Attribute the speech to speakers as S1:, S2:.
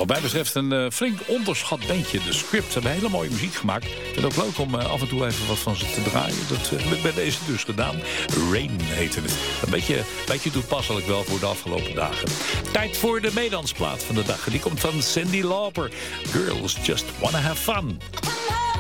S1: Wat mij betreft een flink onderschat bandje. De Script hebben hele mooie muziek gemaakt. Ik vind het ook leuk om af en toe even wat van ze te draaien. Dat heb ik bij deze dus gedaan. Rain heette het. Een beetje toepasselijk wel voor de afgelopen dagen. Tijd voor de meedansplaat van de dag. Die komt van Cyndi Lauper. Girls Just Wanna Have Fun.